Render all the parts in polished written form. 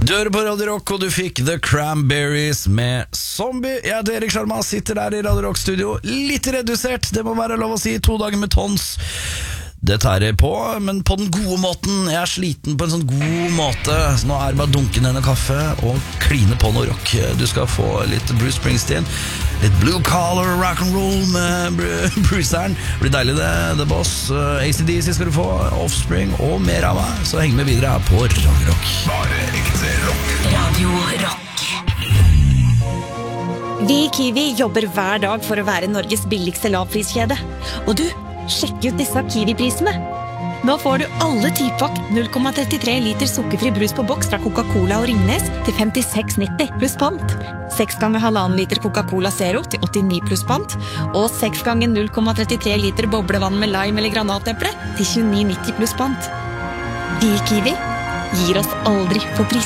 Du hører på Radio Rock, og du fikk The Cranberries med Zombie. Jeg heter Erik Sjarma, sitter der i Radio Rock-studio. Litt redusert, det må være lov å si. 2 dager med tons. Det tærer på, men på den gode måten. Jeg er sliten på en sånn god måte. Så nå er det bare dunken en kaffe og kline på noe rock. Du skal få litt Bruce Springsteen, litt blue collar rock'n'roll med Bruceren. Det blir deilig det, The Boss. AC/DC skal du få, Offspring og mer av meg. Så heng med videre her på Radio Rock. Bare ekte rock. Radio Rock. Vi i Kiwi jobber hver dag for å være Norges billigste lavpriskjede. Og du, sjekk ut disse Kiwi-prisene. Nå får du alle 10-pakk 0,33 liter sukkerfri brus på boks fra Coca-Cola og Ringnes til 56,90 pluss pant. 6 ganger 1,5 liter Coca-Cola Zero til 89 pluss pant. Og 6 ganger 0,33 liter boblevann med lime eller granateple til 29,90 pluss pant. Vi i Kiwi gir oss aldri for pris.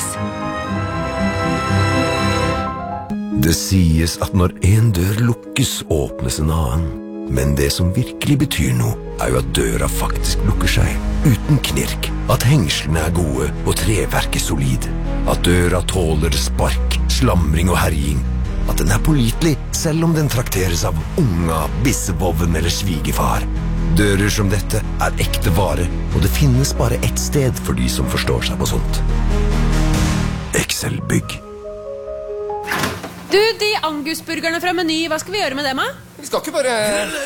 Det sies at når en dør lukkes, åpnes en annen. Men det som virkelig betyr noe, er jo at døra faktisk lukker seg, uten knirk. At hengslene er gode og treverket solid. At døra tåler spark, slamring og herjing. At den er pålitelig, selv om den trakteres av unga, bissevoven eller svigerfar. Dører som dette er ekte vare, og det finnes bare ett sted for de som forstår seg på sånt. Excel-bygg. Du, de angusburgerne fra Meny, hva skal vi gjøre med dem, da? Vi skal ikke bare...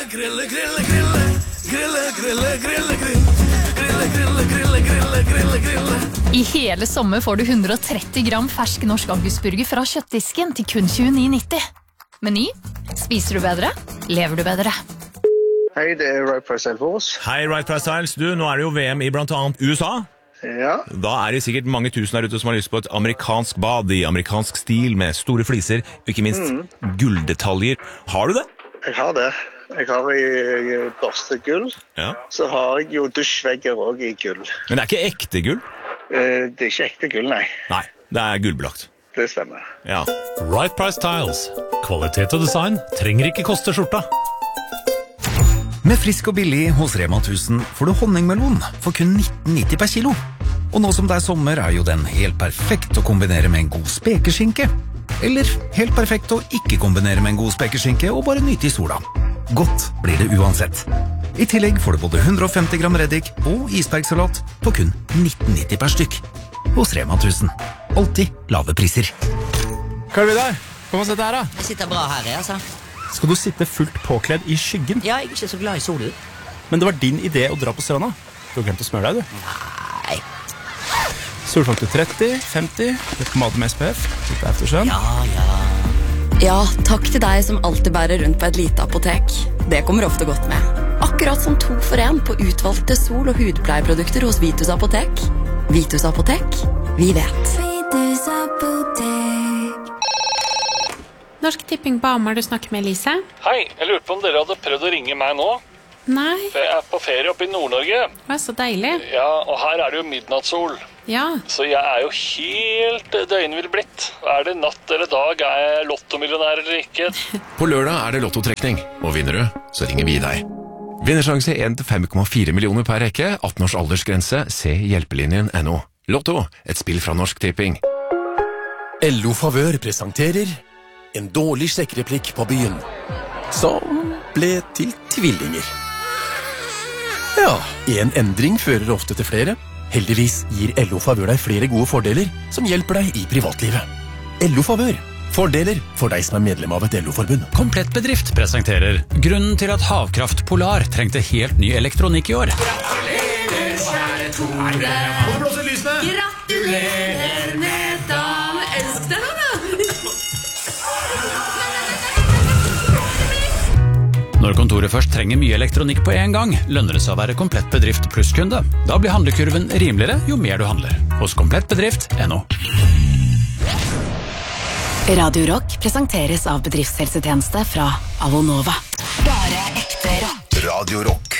I hele sommer får du 130 gram fersk norsk angusburger fra kjøttdisken til kun 29,90. Meny. Spiser du bedre? Lever du bedre? Hei, det er Right Price Styles. Hei, Right Price Styles. Du, nå er det jo VM i blant annet USA. Ja. Da er det sikkert mange tusen her ute som har lyst på et amerikansk bad i amerikansk stil med store fliser, og ikke minst gulldetaljer. Har du det? Jeg har det. Jeg har i børstegull. Ja. Så har jeg jo dusjvegger også i gull. Men det er ikke ekte gull? Det er ikke ekte gull, nei. Nei, det er gullbelagt. Det stemmer. Ja. Right Price Tiles. Kvalitet og design trenger ikke koste skjorta. Med frisk og billig hos Rema 1000 får du honningmelon for kun 19,90 per kilo. Og nå som det er sommer er jo den helt perfekt å kombinere med en god spekeskinke. Eller helt perfekt å ikke kombinere med en god spekeskinke og bare nyte i sola. Godt blir det uansett. I tillegg får du både 150 gram reddik og isbergsalat på kun 19,90 per stykk. Hos Rema 1000. Alltid lave priser. Hva er det der? Kom og sett her da. Jeg sitter bra her, altså. Skal du sitte fullt påkledd i skyggen? Ja, jeg er ikke så glad i solen. Men det var din idé å dra på stranda. Du har glemt å smøre deg, du. Nei. Solfaktor 30, 50, litt pomade med SPF, litt aftersun. Ja. Ja, takk til deg som alltid bærer rundt på et lite apotek. Det kommer ofte godt med. Akkurat som 2 for 1 på utvalgte sol- og hudpleieprodukter hos Vitus Apotek. Vitus Apotek, vi vet. Vitus Apotek. Norsk Tipping på Hamar, du snakker med Elise. Hei, jeg lurte på om dere hadde prøvd å ringe meg nå. Nei, Jeg er på ferie oppe i Nord-Norge. det er så deilig. Ja, og her er det jo midnattssol. Ja, Så jeg er jo helt døgnvill blitt. Er det natt eller dag? Er jeg lottomillionær eller ikke? På lørdag er det lottotrekning, og vinner du, så ringer vi deg. Vinnersjanse 1-5,4 millioner per rekke, 18 års aldersgrense, se hjelpelinjen.no. Lotto, et spill fra Norsk Tipping. LO Favør presenterer en dårlig sjekkereplikk på byen, som ble til tvillinger. Ja, en endring fører ofte til flere. Heldigvis gir LO Favør deg flere gode fordeler som hjelper deg i privatlivet. LO Favør. Fordeler for deg som er medlem av et LO-forbund. Komplett Bedrift presenterer grunnen til at Havkraft Polar trengte helt ny elektronikk i år. Gratulerer, kjære Tore. gratulerer med dagen. Elsk deg nå, da. Når kontoret først trenger mye elektronikk på en gang, lønner det seg å være Komplett Bedrift plusskunde. Da blir handlekurven rimeligere jo mer du handler. Hos komplettbedrift.no. Radio Rock presenteres av bedriftshelsetjeneste fra Avonova. Bare ekte rock. Radio Rock.